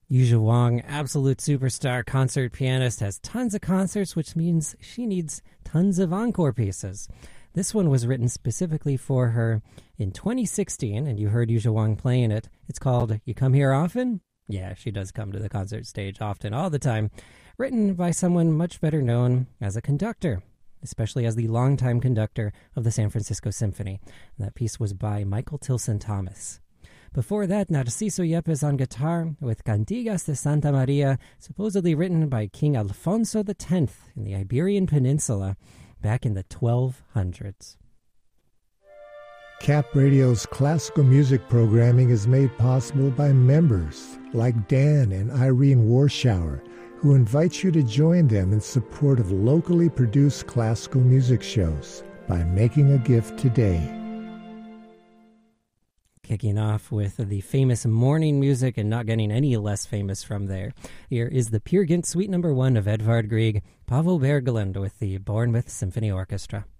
Yuzha Wang, absolute superstar concert pianist, has tons of concerts, which means she needs tons of encore pieces. This one was written specifically for her in 2016, and you heard Yuzha Wang playing it. It's called You Come Here Often? Yeah, she does come to the concert stage often, all the time. Written by someone much better known as a conductor, especially as the longtime conductor of the San Francisco Symphony. And that piece was by Michael Tilson Thomas. Before that, Narciso Yepes on guitar with Cantigas de Santa Maria, supposedly written by King Alfonso X in the Iberian Peninsula back in the 1200s. Cap Radio's classical music programming is made possible by members like Dan and Irene Warschauer, who invite you to join them in support of locally produced classical music shows by making a gift today. Kicking off with the famous morning music and not getting any less famous from there. Here is the Peer Gynt Suite No. 1 of Edvard Grieg, Pavel Berglund with the Bournemouth Symphony Orchestra.